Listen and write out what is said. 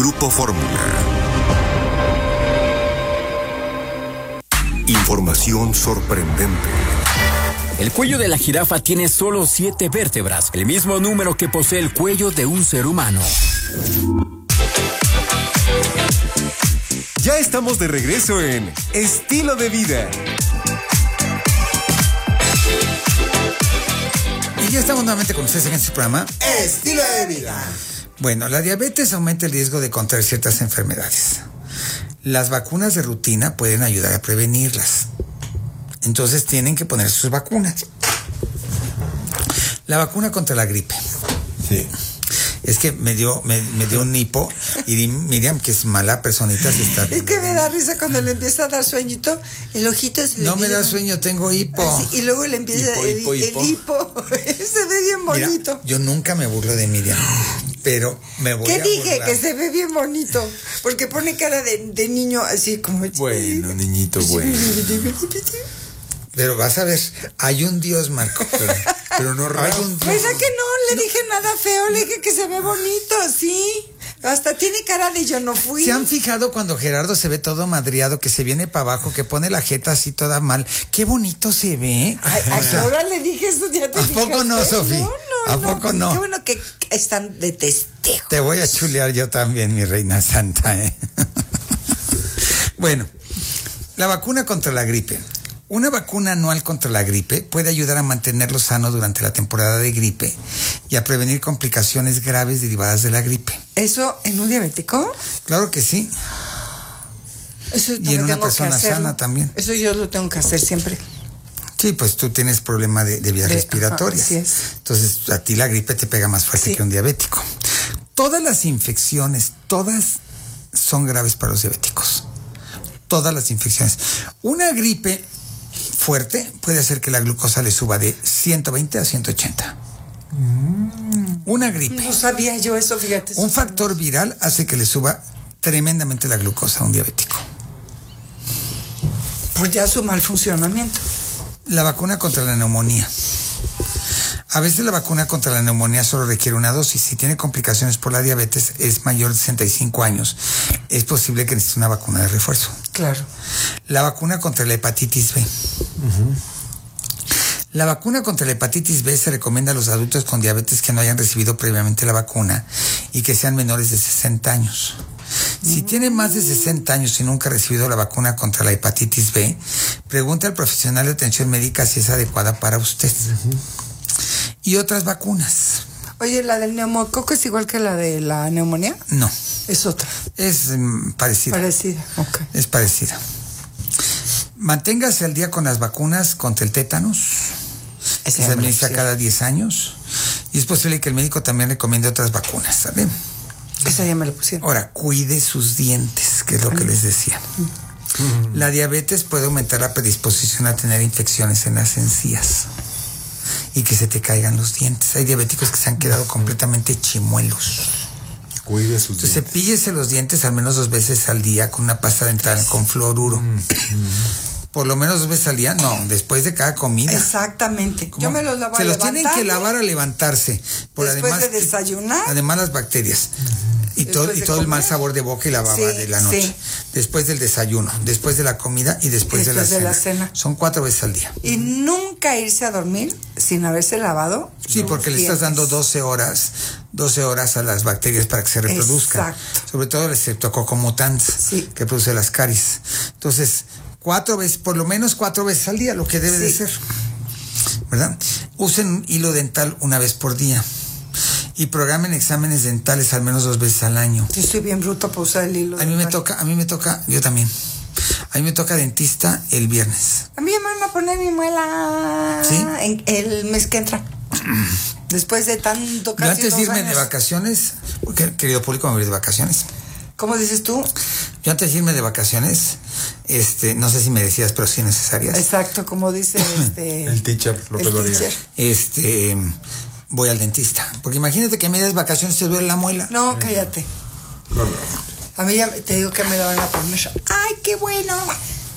Grupo Fórmula. Información sorprendente. El cuello de la jirafa tiene solo 7 vértebras, el mismo número que posee el cuello de un ser humano. Ya estamos de regreso en Estilo de Vida. Y ya estamos nuevamente con ustedes en este programa Estilo de Vida. Bueno, la diabetes aumenta el riesgo de contraer ciertas enfermedades. Las vacunas de rutina pueden ayudar a prevenirlas. Entonces tienen que poner sus vacunas. La vacuna contra la gripe. Sí. Es que me dio un hipo y Miriam, que es mala personita, se está Es que me da risa cuando le empieza a dar sueñito, el ojito se le No me da empieza... sueño, tengo hipo. Así, y luego le empieza el hipo. Se ve bien bonito. Mira, yo nunca me burlo de Miriam, pero me voy a ¿Qué dije? burlar. Que se ve bien bonito. Porque pone cara de niño así como... Bueno, niñito, bueno. Pero vas a ver, hay un Dios, Marco. Pero no hay un Dios. Pues a que no le dije nada feo, le dije que se ve bonito, sí. Hasta tiene cara de yo no fui. ¿Se han fijado cuando Gerardo se ve todo madriado, que se viene para abajo, que pone la jeta así toda mal? Qué bonito se ve. Ay, ¿a qué hora le dije eso? ¿Ya te ¿A poco no, fijaste? Sofi? No, ¿A poco no? Qué bueno que están de testigo. Te voy a chulear yo también, mi reina santa, ¿eh? Bueno, la vacuna contra la gripe. Una vacuna anual contra la gripe puede ayudar a mantenerlo sano durante la temporada de gripe y a prevenir complicaciones graves derivadas de la gripe. ¿Eso en un diabético? Claro que sí. Eso Y en una tengo que persona hacerlo. sana también. Eso yo lo tengo que hacer siempre. Sí, pues tú tienes problema de vías respiratorias. Así es. Entonces, a ti la gripe te pega más fuerte que un diabético. Todas las infecciones, todas son graves para los diabéticos. Todas las infecciones. Una gripe fuerte puede hacer que la glucosa le suba de 120 a 180. Una gripe. No sabía yo eso, fíjate. Un factor viral hace que le suba tremendamente la glucosa a un diabético. Por ya su mal funcionamiento. La vacuna contra la neumonía. A veces la vacuna contra la neumonía solo requiere una dosis. Si tiene complicaciones por la diabetes, es mayor de 65 años, es posible que necesite una vacuna de refuerzo. Claro. La vacuna contra la hepatitis B. La vacuna contra la hepatitis B se recomienda a los adultos con diabetes que no hayan recibido previamente la vacuna y que sean menores de 60 años. Si tiene más de 60 años y nunca ha recibido la vacuna contra la hepatitis B, pregunte al profesional de atención médica si es adecuada para usted. Y otras vacunas. Oye, ¿la del neumococo es igual que la de la neumonía? No. Es otra. Es parecida. Parecida, ok. Es parecida. Manténgase al día con las vacunas contra el tétanos. Se administra cada 10 años. Y es posible que el médico también recomiende otras vacunas, ¿saben? Esa ya me la pusieron. Ahora, cuide sus dientes, que es lo que les decía. La diabetes puede aumentar la predisposición a tener infecciones en las encías y que se te caigan los dientes. Hay diabéticos que se han quedado completamente chimuelos. Cuide sus Entonces, dientes. cepíllese los dientes al menos 2 veces al día con una pasta dental con fluoruro. Por lo menos 2 veces al día, no, después de cada comida. Exactamente. Yo me los lavo Se al los tienen que lavar al levantarse. Después de desayunar. Además las bacterias. Y todo el comer. mal sabor de boca y la baba Sí, de la noche. sí. Después del desayuno, después de la comida y después de la cena. Son 4 veces al día. Y nunca irse a dormir sin haberse lavado. Sí, porque le estás dando 12 horas a las bacterias para que se reproduzcan. Exacto. Sobre todo el Streptococcus mutans, Sí. que produce las caries. Entonces, 4 veces, por lo menos 4 veces al día, lo que debe de ser. ¿Verdad? Usen un hilo dental una vez por día. Y programen exámenes dentales al menos 2 veces al año. Yo estoy bien bruta para usar el hilo. A mí me toca, yo también. A mí me toca dentista el viernes. A mí me van a poner mi muela. ¿Sí? En el mes que entra. Después de tanto Yo casi antes de 2 irme años. de vacaciones, porque querido público, me voy de vacaciones. ¿Cómo dices tú? Yo antes de irme de vacaciones, no sé si me decías, pero sí necesarias. Exacto, como dice El teacher, López Dóriga. Voy al dentista. Porque imagínate que a medias vacaciones te duele la muela. No, cállate. A mí ya te digo que me la van a poner. ¡Ay, qué bueno!